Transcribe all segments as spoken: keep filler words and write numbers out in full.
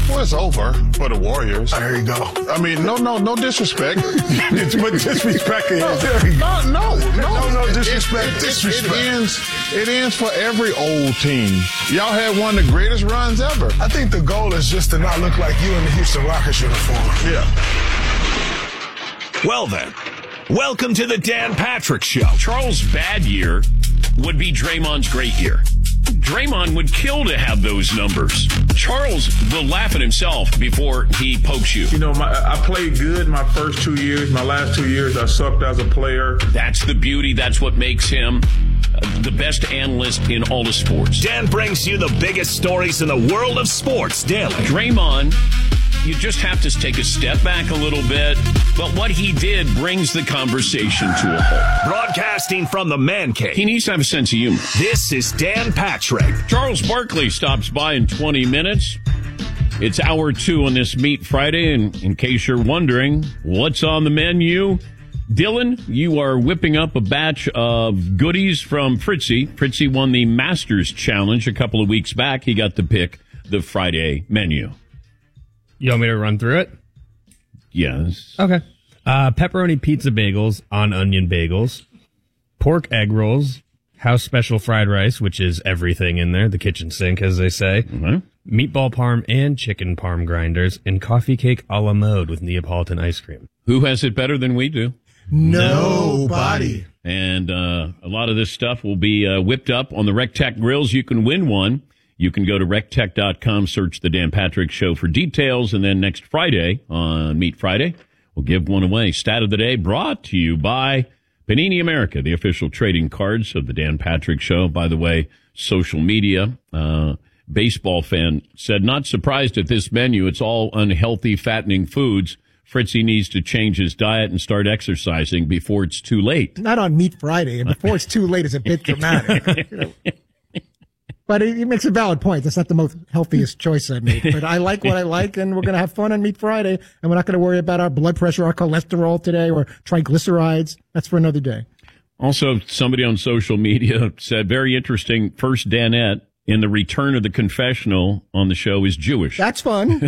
Well, it's over for the Warriors. There you go. I mean, no, no, no disrespect. It's but disrespect is. No, no, no, no, no disrespect. It, it, disrespect. It, it ends. It ends for every old team. Y'all had one of the greatest runs ever. I think the goal is just to not look like you in the Houston Rockets uniform. Yeah. Well then, welcome to the Dan Patrick Show. Charles' bad year would be Draymond's great year. Draymond would kill to have those numbers. Charles will laugh at himself before he pokes you. You know, my, I played good my first two years. My last two years, I sucked as a player. That's the beauty. That's what makes him uh, the best analyst in all of sports. Dan brings you the biggest stories in the world of sports daily. Draymond, you just have to take a step back a little bit. But what he did brings the conversation to a halt. Broadcasting from the man cave. He needs to have a sense of humor. This is Dan Patrick. Charles Barkley stops by in twenty minutes. It's hour two on this Meat Friday. And in case you're wondering what's on the menu, Dylan, you are whipping up a batch of goodies from Fritzy. Fritzy won the Masters Challenge a couple of weeks back. He got to pick the Friday menu. You want me to run through it? Yes. Okay. Uh, pepperoni pizza bagels on onion bagels, pork egg rolls, house special fried rice, which is everything in there, the kitchen sink, as they say, Mm-hmm. meatball parm and chicken parm grinders, and coffee cake a la mode with Neapolitan ice cream. Who has it better than we do? Nobody. And uh, a lot of this stuff will be uh, whipped up on the RecTech grills. You can win one. You can go to rec tech dot com, search the Dan Patrick Show for details, and then next Friday on Meat Friday, we'll give one away. Stat of the day brought to you by Panini America, the official trading cards of the Dan Patrick Show. By the way, social media, uh, baseball fan said, not surprised at this menu. It's all unhealthy, fattening foods. Fritzy needs to change his diet and start exercising before it's too late. Not on Meat Friday, and before it's too late is a bit dramatic. You know. But he makes a valid point. That's not the most healthiest choice I made. But I like what I like, and we're going to have fun on Meat Friday, and we're not going to worry about our blood pressure, our cholesterol today, or triglycerides. That's for another day. Also, somebody on social media said, very interesting, first Danette in the return of the confessional on the show is Jewish. That's fun.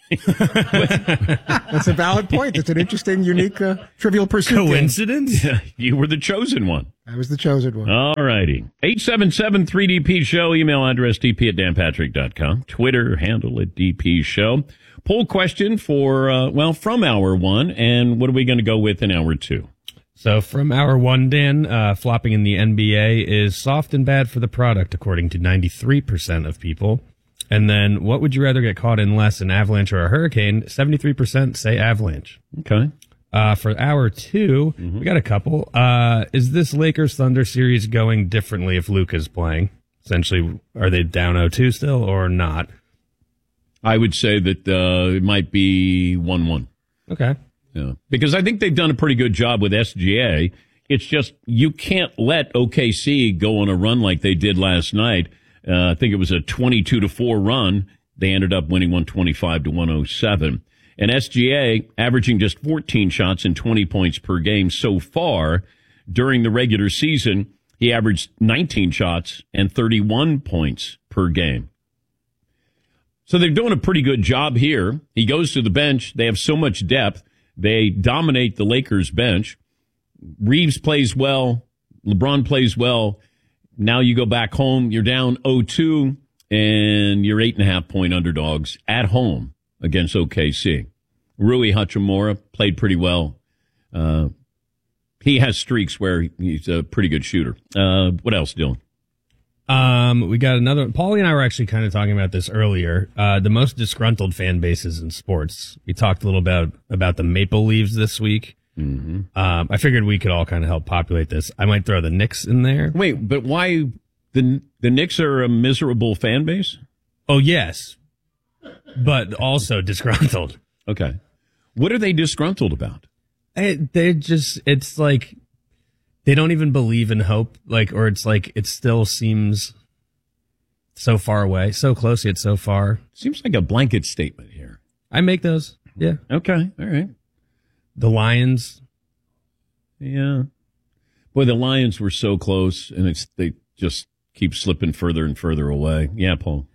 That's a valid point. It's an interesting, unique, uh, trivial pursuit. Coincidence? You were the chosen one. I was the chosen one. All righty. eight seven seven three D P show. Email address d p at dan patrick dot com. Twitter handle at D P show. Poll question for, uh, well, from hour one. And what are we going to go with in hour two? So from hour one, Dan, uh, flopping in the N B A is soft and bad for the product, according to ninety-three percent of people. And then what would you rather get caught in less, an avalanche or a hurricane? seventy-three percent say avalanche. Okay. Uh, for hour two, mm-hmm. we got a couple. Uh, is this Lakers Thunder series going differently if Luka's playing? Essentially, are they down oh two still or not? I would say that uh, it might be one one. Okay. Yeah. Because I think they've done a pretty good job with S G A. It's just you can't let O K C go on a run like they did last night. Uh, I think it was a twenty-two to four run. They ended up winning one twenty-five to one oh seven. And S G A averaging just fourteen shots and twenty points per game so far. During the regular season, he averaged nineteen shots and thirty-one points per game. So they're doing a pretty good job here. He goes to the bench. They have so much depth. They dominate the Lakers bench. Reeves plays well. LeBron plays well. Now you go back home. You're down oh two, and you're eight and a half point underdogs at home against O K C. Rui Hachimura played pretty well. Uh, he has streaks where he's a pretty good shooter. Uh, what else, Dylan? Um, we got another. Paulie and I were actually kind of talking about this earlier. Uh, the most disgruntled fan bases in sports. We talked a little about about the Maple Leafs this week. Mm-hmm. Um, I figured we could all kind of help populate this. I might throw the Knicks in there. Wait, but why the the Knicks are a miserable fan base? Oh yes, but also disgruntled. Okay, what are they disgruntled about? It, they're just. It's like. They don't even believe in hope, like, or it's like it still seems so far away, so close yet so far. Seems like a blanket statement here. I make those, yeah. Okay, all right. The Lions, yeah. Boy, the Lions were so close, and it's they just keep slipping further and further away. Yeah, Paul.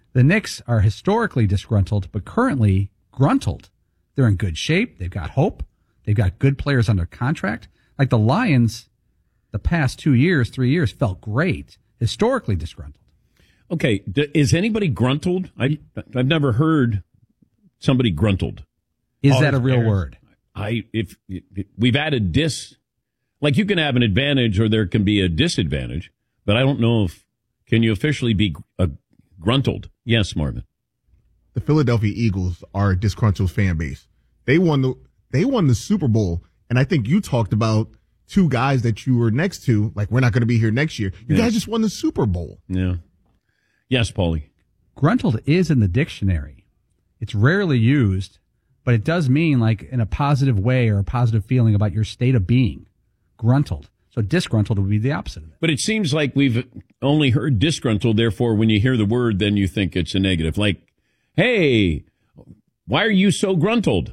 The Knicks are historically disgruntled, but currently gruntled. They're in good shape. They've got hope. They've got good players under contract. Like the Lions, the past two years, three years felt great. Historically disgruntled. Okay, d- is anybody gruntled? I, I've never heard somebody gruntled. Is All that a these real players. word? I if, if we've added dis, like you can have an advantage or there can be a disadvantage, but I don't know if can you officially be a gruntled? Yes, Marvin. The Philadelphia Eagles are a disgruntled fan base. They won the they won the Super Bowl, and I think you talked about two guys that you were next to, like we're not going to be here next year. You Yes. guys just won the Super Bowl. Yeah. Yes, Paulie. Gruntled is in the dictionary. It's rarely used, but it does mean like in a positive way or a positive feeling about your state of being. Gruntled. So disgruntled would be the opposite of it. But it seems like we've only heard disgruntled. Therefore, when you hear the word, then you think it's a negative. Like, hey, why are you so gruntled?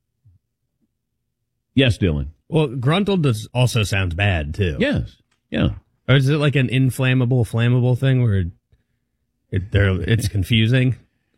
Yes, Dylan. Well, gruntled does also sounds bad too. Yes. Yeah. Or is it like an inflammable, flammable thing where it, they're, it's confusing?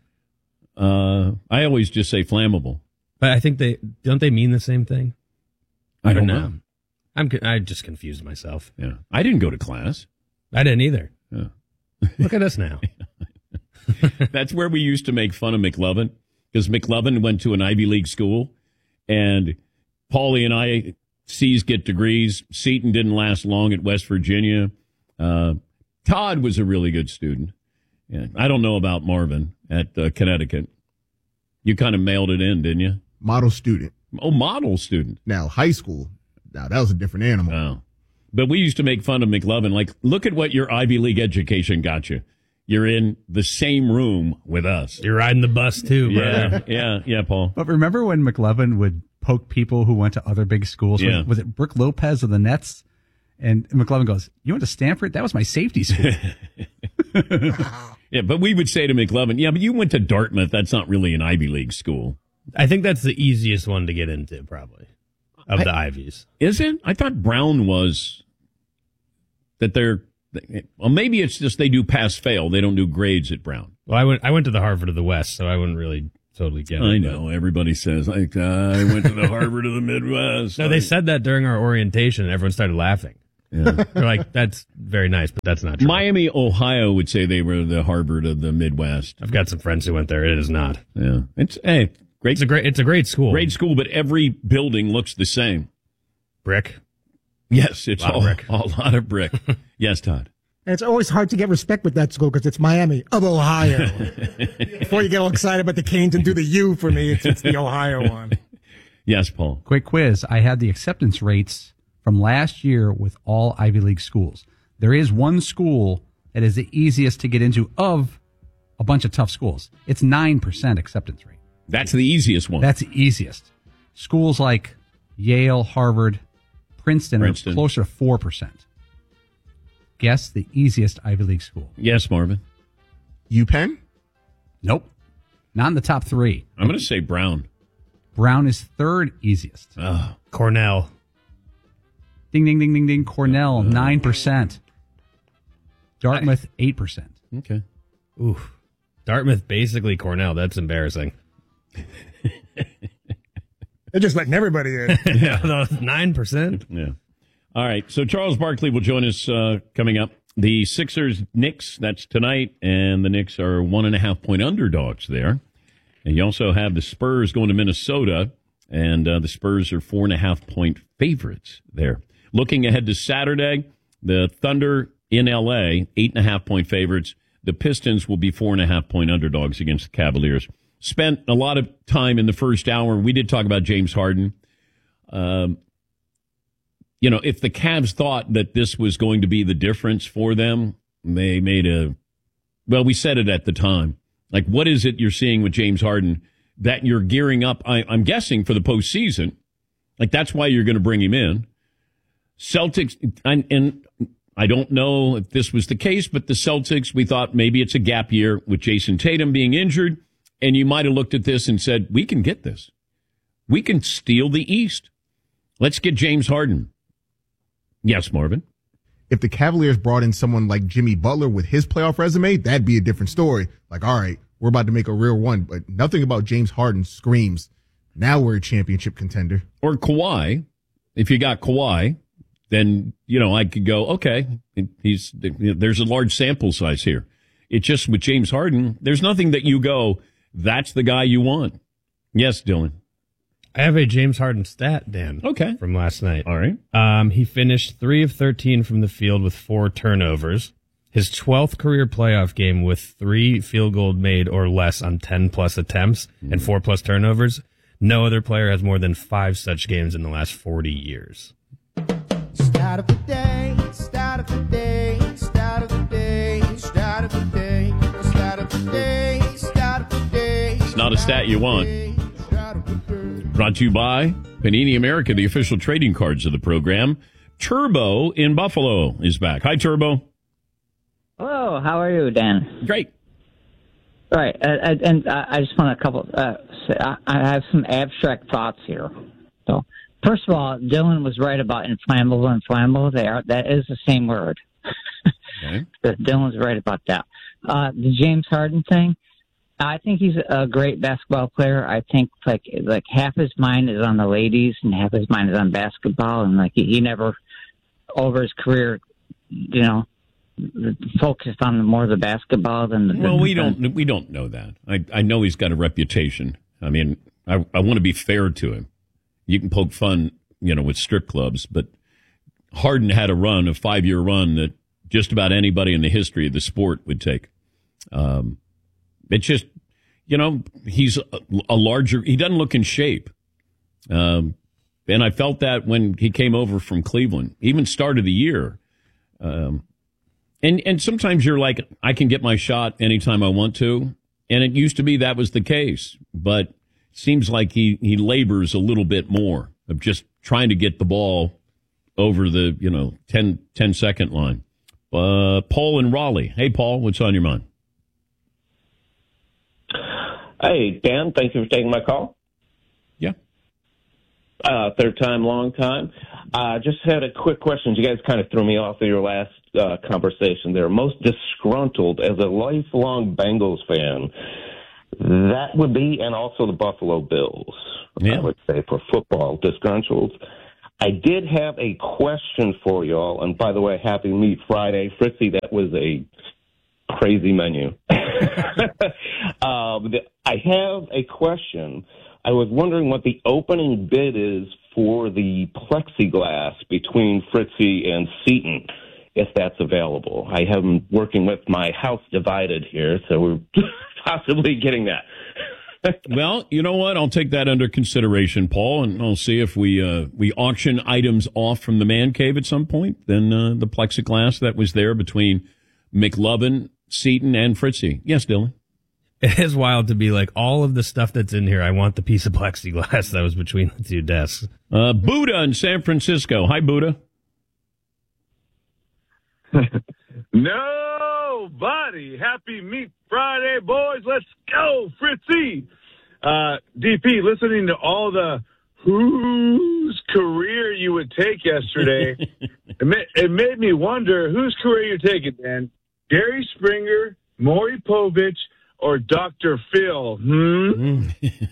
Uh, I always just say flammable. But I think they don't they mean the same thing. I don't know. I'm con- I just confused myself. Yeah. I didn't go to class. I didn't either. Yeah. Look at us now. That's where we used to make fun of McLovin because McLovin went to an Ivy League school and Paulie and I, C's get degrees. Seton didn't last long at West Virginia. Uh, Todd was a really good student. Yeah. I don't know about Marvin at uh, Connecticut. You kind of mailed it in, didn't you? Model student. Oh, model student. Now, high school, now that was a different animal. Oh. But we used to make fun of McLovin. Like, look at what your Ivy League education got you. You're in the same room with us. You're riding the bus too, brother. Yeah, yeah, yeah, Paul. But remember when McLovin would poke people who went to other big schools? Yeah. Was, was it Brooke Lopez of the Nets? And McLovin goes, "You went to Stanford? That was my safety school." Yeah, but we would say to McLovin, yeah, but you went to Dartmouth. That's not really an Ivy League school. I think that's the easiest one to get into, probably, of I- the Ivies. Is it? I thought Brown was that they're, well, maybe it's just they do pass fail. They don't do grades at Brown. Well, I went I went to the Harvard of the West, so I wouldn't really totally get it. I but- know. Everybody says, like, uh, I went to the Harvard of the Midwest. No, they said that during our orientation, and everyone started laughing. Yeah. They're like, that's very nice, but that's not true. Miami, Ohio would say they were the Harvard of the Midwest. I've got some friends who went there. It is not. Yeah. It's, hey, great. It's a great, it's a great school. Great school, but every building looks the same. Brick. Yes, it's Lot of all, brick. a lot of brick. Yes, Todd. And it's always hard to get respect with that school because it's Miami of Ohio. Before you get all excited about the Canes and do the U for me, it's, it's the Ohio one. Yes, Paul. Quick quiz. I had the acceptance rates from last year with all Ivy League schools. There is one school that is the easiest to get into of a bunch of tough schools. It's nine percent acceptance rate. That's the easiest one. That's the easiest. Schools like Yale, Harvard, Princeton, Princeton. are closer to four percent. Guess the easiest Ivy League school. Yes, Marvin. UPenn? Nope. Not in the top three. I'm going to say Brown. Brown is third easiest. Oh. Cornell. Ding, ding, ding, ding, ding. Cornell, nine percent. Dartmouth, eight percent. Okay. Oof. Dartmouth, basically Cornell. That's embarrassing. They're just letting everybody in. Yeah, nine percent. Yeah. All right. So Charles Barkley will join us uh, coming up. The Sixers, Knicks, that's tonight, and the Knicks are one and a half point underdogs there. And you also have the Spurs going to Minnesota, and uh, the Spurs are four and a half point favorites there. Looking ahead to Saturday, the Thunder in L A, eight and a half point favorites. The Pistons will be four and a half point underdogs against the Cavaliers. Spent a lot of time in the first hour. We did talk about James Harden. Um, you know, if the Cavs thought that this was going to be the difference for them, they made a, well, we said it at the time. Like, what is it you're seeing with James Harden that you're gearing up, I, I'm guessing, for the postseason? Like, that's why you're going to bring him in. Celtics, and, and I don't know if this was the case, but the Celtics, we thought maybe it's a gap year with Jason Tatum being injured, and you might have looked at this and said, we can get this. We can steal the East. Let's get James Harden. Yes, Marvin. If the Cavaliers brought in someone like Jimmy Butler with his playoff resume, that'd be a different story. Like, all right, we're about to make a real run, but nothing about James Harden screams, now we're a championship contender. Or Kawhi. If you got Kawhi, then, you know, I could go, okay, he's there's a large sample size here. It's just with James Harden, there's nothing that you go, that's the guy you want. Yes, Dylan. I have a James Harden stat, Dan. Okay. From last night. All right. Um, he finished three of thirteen from the field with four turnovers. His twelfth career playoff game with three field goal made or less on ten plus attempts mm. and four plus turnovers. No other player has more than five such games in the last forty years. Start of the day, start of the day, start of the day, start of the day, start of the day, start of the day. It's not a stat you want. Brought to you by Panini America, the official trading cards of the program. Turbo in Buffalo is back. Hi, Turbo. Hello, how are you, Dan? Great. All right, uh, and uh, I just want a couple. Uh, I have some abstract thoughts here. So, first of all, Dylan was right about inflammable. Inflammable, they are. That is the same word. Okay. Dylan's right about that. Uh, the James Harden thing. I think he's a great basketball player. I think like like half his mind is on the ladies and half his mind is on basketball, and like he, he never over his career, you know, focused on more of the basketball than the. Well, we don't we don't know that. I I know he's got a reputation. I mean, I I want to be fair to him. You can poke fun, you know, with strip clubs, but Harden had a run, a five year run that just about anybody in the history of the sport would take. Um, It's just, you know, he's a, a larger, he doesn't look in shape. Um, and I felt that when he came over from Cleveland, even start of the year. Um, and, and sometimes you're like, I can get my shot anytime I want to. And it used to be that was the case, but it seems like he, he labors a little bit more of just trying to get the ball over the, you know, ten, ten second line. Uh, Paul in Raleigh. Hey, Paul, what's on your mind? Hey, Dan, thank you for taking my call. Yeah. Uh, third time, long time. I uh, just had a quick question. You guys kind of threw me off of your last uh, conversation there. Most disgruntled as a lifelong Bengals fan, that would be, and also the Buffalo Bills, yeah. I would say, for football, disgruntled. I did have a question for y'all, and by the way, happy Meat Friday. Fritzy, that was a crazy menu. um, the, I have a question. I was wondering what the opening bid is for the plexiglass between Fritzy and Seton, if that's available. I have them working with my house divided here, so we're possibly getting that. Well, you know what? I'll take that under consideration, Paul, and I'll see if we uh, we auction items off from the man cave at some point. Then uh, the plexiglass that was there between McLovin, Seton, and Fritzy. Yes, Dylan? It is wild to be like, all of the stuff that's in here, I want the piece of plexiglass that was between the two desks. Uh, Buddha in San Francisco. Hi, Buddha. Nobody. Happy Meat Friday, boys. Let's go, Fritzy. Uh, D P, listening to all the whose career you would take yesterday, it, ma- it made me wonder whose career you're taking, Dan. Gary Springer, Maury Povich, or Doctor Phil? Hmm?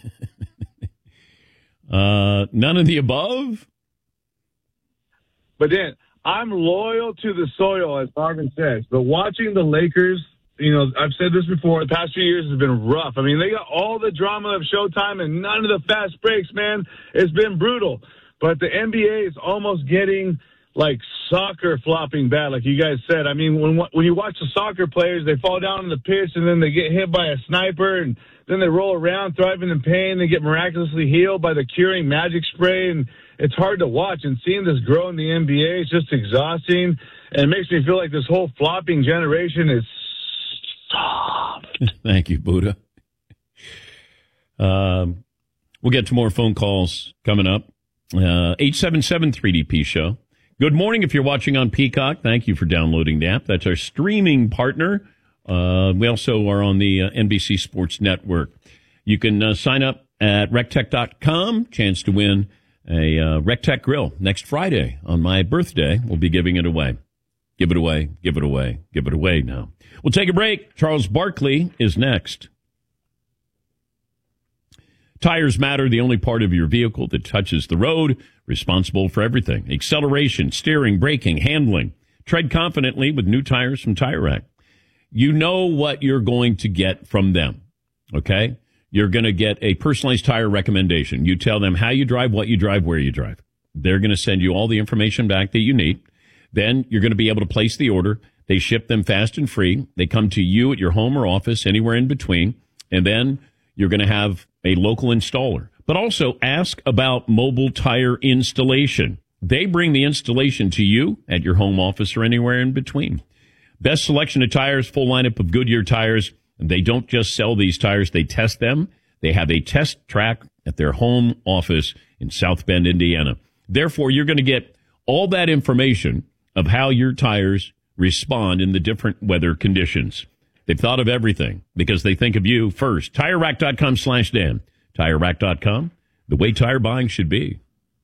uh, none of the above? But then, I'm loyal to the soil, as Marvin says. But watching the Lakers, you know, I've said this before, the past few years has been rough. I mean, they got all the drama of Showtime and none of the fast breaks, man. It's been brutal. But the N B A is almost getting like soccer flopping bad, like you guys said. I mean, when when you watch the soccer players, they fall down on the pitch and then they get hit by a sniper and then they roll around thriving in pain. They get miraculously healed by the curing magic spray, and it's hard to watch. And seeing this grow in the N B A is just exhausting, and it makes me feel like this whole flopping generation is soft. Thank you, Buddha. Um, we'll get to more phone calls coming up. Uh, eight seven seven three D P show. Good morning if you're watching on Peacock. Thank you for downloading the app. That's our streaming partner. Uh, we also are on the uh, N B C Sports Network. You can uh, sign up at rectech dot com. Chance to win a uh, RecTech grill next Friday on my birthday. We'll be giving it away. Give it away, give it away, give it away now. We'll take a break. Charles Barkley is next. Tires matter, the only part of your vehicle that touches the road, responsible for everything. Acceleration, steering, braking, handling. Tread confidently with new tires from Tire Rack. You know what you're going to get from them, okay? You're going to get a personalized tire recommendation. You tell them how you drive, what you drive, where you drive. They're going to send you all the information back that you need. Then you're going to be able to place the order. They ship them fast and free. They come to you at your home or office, anywhere in between. And then you're going to have a local installer. But also ask about mobile tire installation. They bring the installation to you at your home office or anywhere in between. Best selection of tires, full lineup of Goodyear tires. They don't just sell these tires, they test them. They have a test track at their home office in South Bend, Indiana. Therefore, you're going to get all that information of how your tires respond in the different weather conditions. They've thought of everything because they think of you first. TireRack.com slash Dan. TireRack dot com, the way tire buying should be.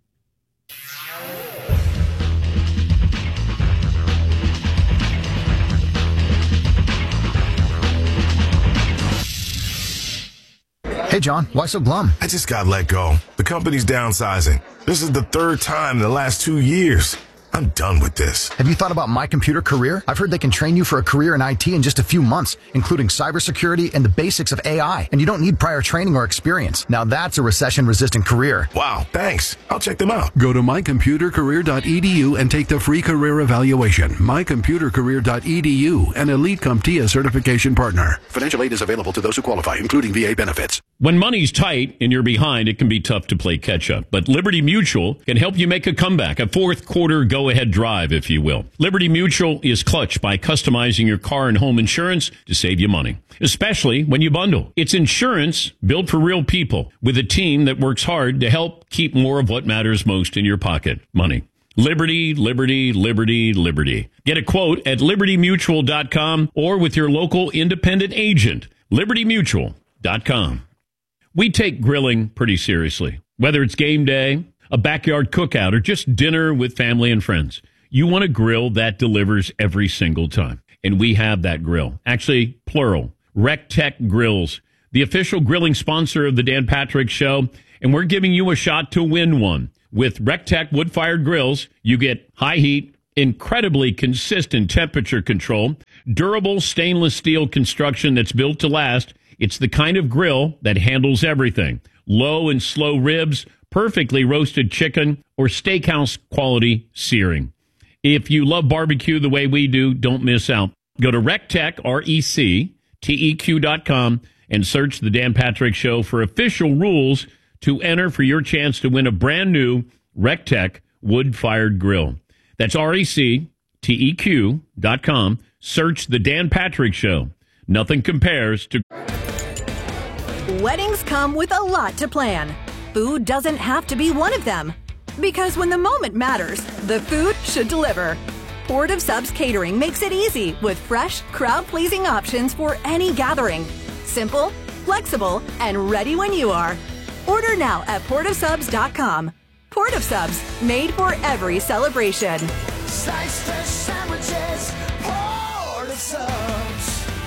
Hey, John, why so glum? I just got let go. The company's downsizing. This is the third time in the last two years. I'm done with this. Have you thought about My Computer Career? I've heard they can train you for a career in I T in just a few months, including cybersecurity and the basics of A I. And you don't need prior training or experience. Now that's a recession-resistant career. Wow, thanks. I'll check them out. Go to my computer career dot e d u and take the free career evaluation. my computer career dot e d u, an Elite CompTIA certification partner. Financial aid is available to those who qualify, including V A benefits. When money's tight and you're behind, it can be tough to play catch-up. But Liberty Mutual can help you make a comeback, a fourth-quarter go-ahead drive, if you will. Liberty Mutual is clutch by customizing your car and home insurance to save you money, especially when you bundle. It's insurance built for real people with a team that works hard to help keep more of what matters most in your pocket, money. Liberty, Liberty, Liberty, Liberty. Get a quote at liberty mutual dot com or with your local independent agent, liberty mutual dot com. We take grilling pretty seriously, whether it's game day, a backyard cookout, or just dinner with family and friends. You want a grill that delivers every single time. And we have that grill. Actually, plural. RecTech Grills, the official grilling sponsor of the Dan Patrick Show. And we're giving you a shot to win one. With RecTech wood-fired grills, you get high heat, incredibly consistent temperature control, durable stainless steel construction that's built to last. It's the kind of grill that handles everything. Low and slow ribs, perfectly roasted chicken, or steakhouse quality searing. If you love barbecue the way we do, don't miss out. Go to RecTech, R E C T E Q dot com, and search The Dan Patrick Show for official rules to enter for your chance to win a brand new RecTech wood-fired grill. That's R E C T E Q dot com. Search The Dan Patrick Show. Nothing compares to... Weddings come with a lot to plan. Food doesn't have to be one of them. Because when the moment matters, the food should deliver. Port of Subs Catering makes it easy with fresh, crowd-pleasing options for any gathering. Simple, flexible, and ready when you are. Order now at port of subs dot com. Port of Subs, made for every celebration. Sliced fish sandwiches, Port of Subs.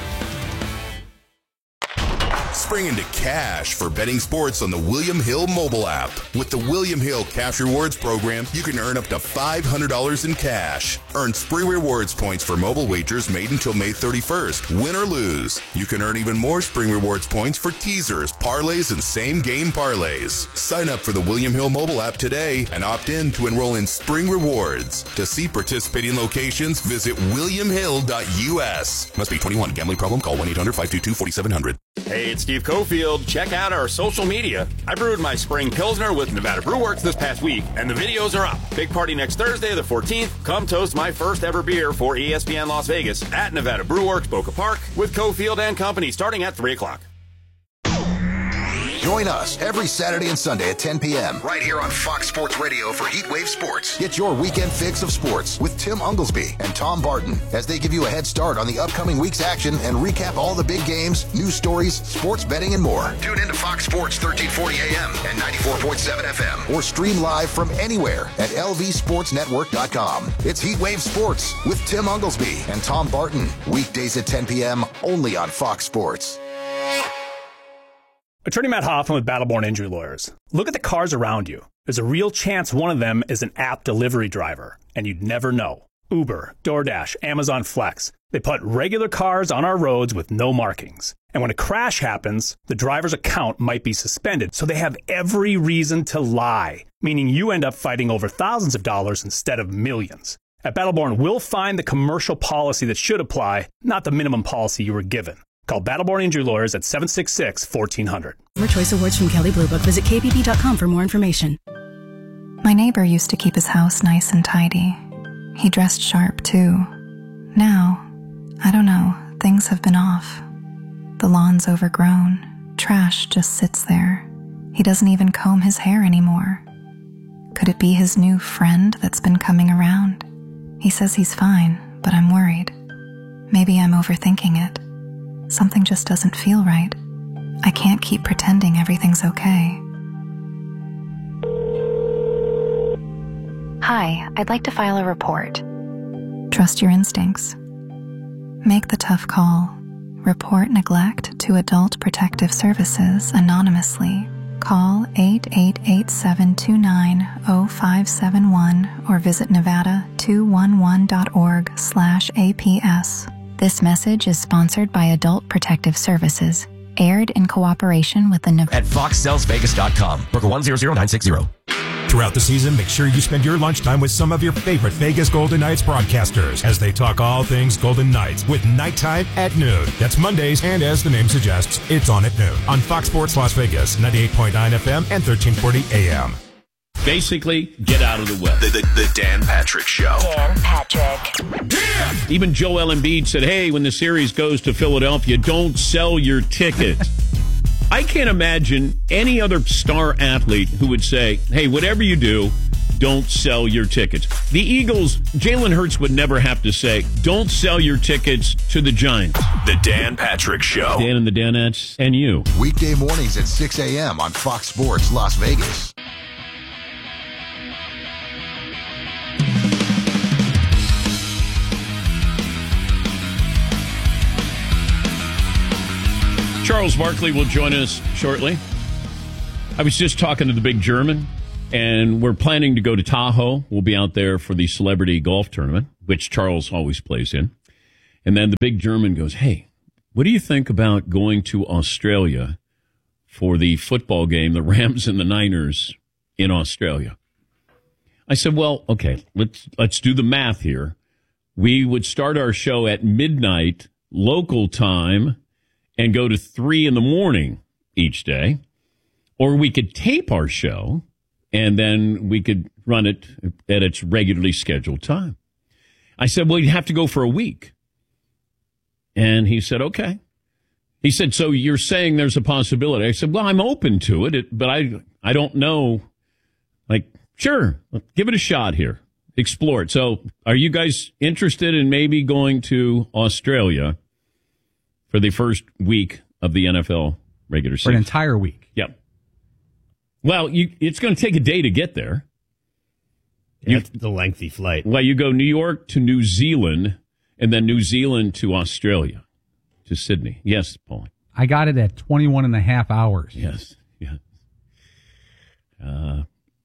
Spring into cash for betting sports on the William Hill mobile app. With the William Hill Cash Rewards program, you can earn up to five hundred dollars in cash. Earn Spring Rewards points for mobile wagers made until May thirty-first. Win or lose, you can earn even more Spring Rewards points for teasers, parlays, and same-game parlays. Sign up for the William Hill mobile app today and opt in to enroll in Spring Rewards. To see participating locations, visit william hill dot u s. Must be twenty-one. Gambling problem? Call one eight hundred five two two four seven zero zero. Hey, it's Steve Cofield. Check out our social media. I brewed my spring Pilsner with Nevada Brew Works this past week, and the videos are up. Big party next Thursday, the fourteenth. Come toast my first ever beer for E S P N Las Vegas at Nevada Brew Works, Boca Park, with Cofield and Company starting at three o'clock. Join us every Saturday and Sunday at ten p.m. right here on Fox Sports Radio for Heatwave Sports. Get your weekend fix of sports with Tim Unglesby and Tom Barton as they give you a head start on the upcoming week's action and recap all the big games, news stories, sports betting, and more. Tune in to Fox Sports thirteen forty A M and ninety-four point seven F M or stream live from anywhere at L V sports network dot com. It's Heatwave Sports with Tim Unglesby and Tom Barton. Weekdays at ten p.m. only on Fox Sports. Attorney Matt Hoffman with Battleborn Injury Lawyers. Look at the cars around you. There's a real chance one of them is an app delivery driver, and you'd never know. Uber, DoorDash, Amazon Flex. They put regular cars on our roads with no markings. And when a crash happens, the driver's account might be suspended, so they have every reason to lie, meaning you end up fighting over thousands of dollars instead of millions. At Battleborn, we'll find the commercial policy that should apply, not the minimum policy you were given. Call Battleborn Injury Lawyers at seven six six, fourteen hundred. More Choice Awards from Kelley Blue Book. Visit K B B dot com for more information. My neighbor used to keep his house nice and tidy. He dressed sharp, too. Now, I don't know, things have been off. The lawn's overgrown. Trash just sits there. He doesn't even comb his hair anymore. Could it be his new friend that's been coming around? He says he's fine, but I'm worried. Maybe I'm overthinking it. Something just doesn't feel right. I can't keep pretending everything's okay. Hi, I'd like to file a report. Trust your instincts. Make the tough call. Report neglect to Adult Protective Services anonymously. Call eight eight eight, seven two nine, zero five seven one or visit nevada two one one dot org slash A P S. This message is sponsored by Adult Protective Services, aired in cooperation with the Nev- at fox sells vegas dot com. Broker one zero zero nine six zero. Throughout the season, make sure you spend your lunchtime with some of your favorite Vegas Golden Knights broadcasters as they talk all things Golden Knights with Nighttime at noon. That's Mondays, and as the name suggests, it's on at noon on Fox Sports Las Vegas, ninety-eight point nine F M and thirteen forty A M. Basically, get out of the way. The, the, the Dan Patrick Show. Dan Patrick. Yeah. Even Joel Embiid said, hey, when the series goes to Philadelphia, don't sell your ticket. I can't imagine any other star athlete who would say, hey, whatever you do, don't sell your tickets. The Eagles, Jalen Hurts would never have to say, don't sell your tickets to the Giants. The Dan Patrick Show. Dan and the Danettes and you. Weekday mornings at six A M on Fox Sports Las Vegas. Charles Barkley will join us shortly. I was just talking to the big German, and we're planning to go to Tahoe. We'll be out there for the celebrity golf tournament, which Charles always plays in. And then the big German goes, hey, what do you think about going to Australia for the football game, the Rams and the Niners in Australia? I said, well, okay, let's let's do the math here. We would start our show at midnight local time and go to three in the morning each day, or we could tape our show and then we could run it at its regularly scheduled time. I said, well, you'd have to go for a week. And he said, okay. He said, so you're saying there's a possibility. I said, well, I'm open to it, it but I, I don't know. Like, sure, give it a shot here. Explore it. So are you guys interested in maybe going to Australia for the first week of the N F L regular season? For an entire week. Yep. Well, you, it's going to take a day to get there. Yeah, it's a lengthy flight. Well, you go New York to New Zealand, and then New Zealand to Australia, to Sydney. Yes, Paul. I got it at twenty-one and a half hours. Yes, yes. Uh,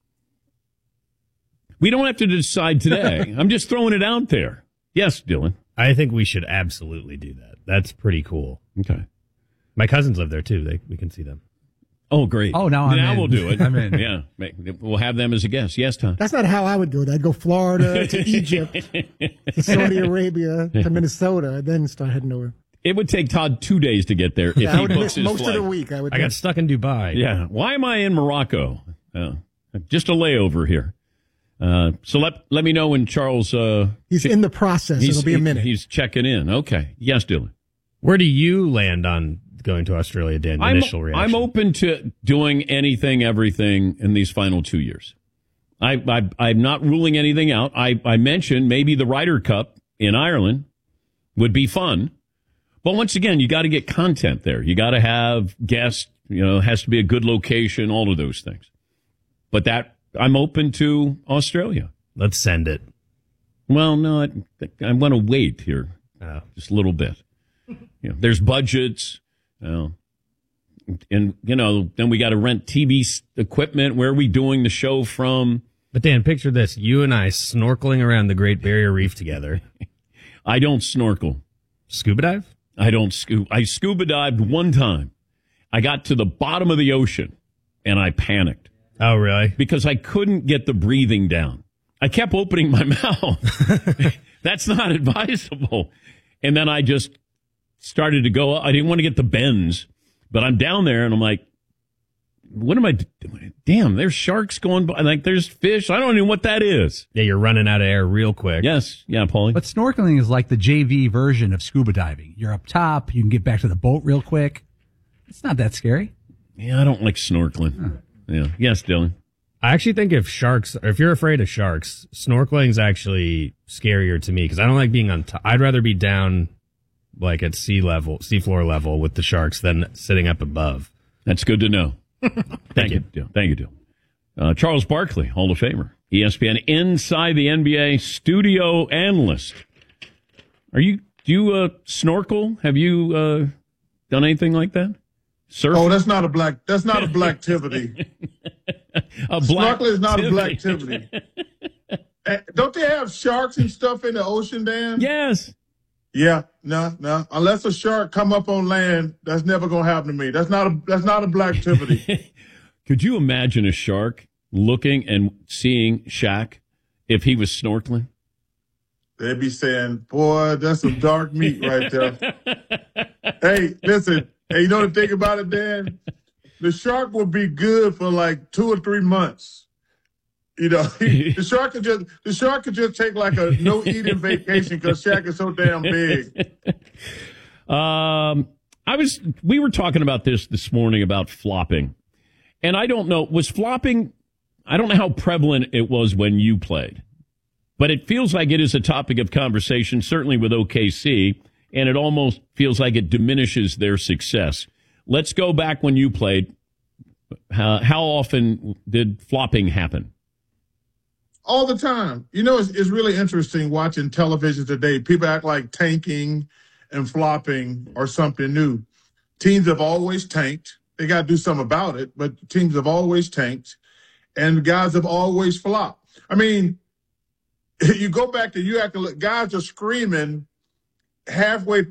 we don't have to decide today. I'm just throwing it out there. Yes, Dylan. I think we should absolutely do that. That's pretty cool. Okay. My cousins live there, too. They, we can see them. Oh, great. Oh, now I'm Now in. we'll do it. I'm in. Yeah. We'll have them as a guest. Yes, Tom. That's not how I would do it. I'd go Florida to Egypt, to Saudi Arabia, to Minnesota, then start heading over. It would take Todd two days to get there if Yeah, I he would books miss his most flight. of the week. I would. I got stuck in Dubai. Yeah. Why am I in Morocco? Uh, just a layover here. Uh, so let let me know when Charles... Uh, He's in the process. It'll be a minute. He's checking in. Okay. Yes, Dylan. Where do you land on going to Australia, Dan? I'm, Initial reaction. I'm open to doing anything, everything in these final two years. I, I, I'm not ruling anything out. I, I mentioned maybe the Ryder Cup in Ireland would be fun. But once again, you got to get content there. You got to have guests. You know, it has to be a good location, all of those things. But that, I'm open to Australia. Let's send it. Well, no, I, I want to wait here oh. just a little bit. You know, there's budgets. You know, and, you know, then we got to rent T V equipment. Where are we doing the show from? But Dan, picture this. You and I snorkeling around the Great Barrier Reef together. I don't snorkel. Scuba dive? I don't scuba. I scuba dived one time. I got to the bottom of the ocean and I panicked. Oh, really? Because I couldn't get the breathing down. I kept opening my mouth. That's not advisable. And then I just started to go. I didn't want to get the bends, but I'm down there and I'm like, what am I doing? Damn, there's sharks going by. Like, there's fish. I don't know what that is. Yeah, you're running out of air real quick. Yes. Yeah, Paulie. But snorkeling is like the J V version of scuba diving. You're up top. You can get back to the boat real quick. It's not that scary. Yeah, I don't like snorkeling. Huh. Yeah. Yes, Dylan. I actually think if sharks, or if you're afraid of sharks, snorkeling is actually scarier to me because I don't like being on top. I'd rather be down like at sea level, seafloor level with the sharks than sitting up above. That's good to know. Thank, Thank you. you. Thank you, Dylan. Uh, Charles Barkley, Hall of Famer, E S P N Inside the N B A studio analyst. Are you, do you uh, snorkel? Have you uh, done anything like that? Surf? Oh, that's not a black, that's not a black activity. a black Snorkeling is not activity. a black activity. Uh, don't they have sharks and stuff in the ocean, Dan? Yes. Yeah, no, no. Unless a shark come up on land, that's never gonna happen to me. That's not a that's not a black activity. Could you imagine a shark looking and seeing Shaq if he was snorkeling? They'd be saying, "Boy, that's some dark meat right there." Hey, listen. Hey, you know the thing about it, Dan? The shark will be good for like two or three months. You know, the shark could just the shark could just take like a no eating vacation because Shaq is so damn big. Um, I was we were talking about this this morning about flopping, and I don't know was flopping. I don't know how prevalent it was when you played, but it feels like it is a topic of conversation, certainly with O K C, and it almost feels like it diminishes their success. Let's go back when you played. Uh, how often did flopping happen? All the time. You know, it's, it's really interesting watching television today. People act like tanking and flopping are something new. Teams have always tanked. They got to do something about it, but teams have always tanked, and guys have always flopped. I mean, you go back to you act like guys are screaming halfway